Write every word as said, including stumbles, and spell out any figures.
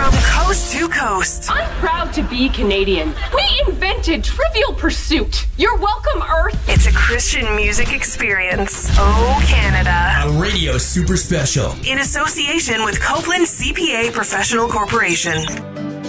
From coast to coast. I'm proud to be Canadian. We invented Trivial Pursuit. You're welcome, Earth. It's a Christian music experience. Oh, Canada. A radio super special. In association with Copeland C P A Professional Corporation.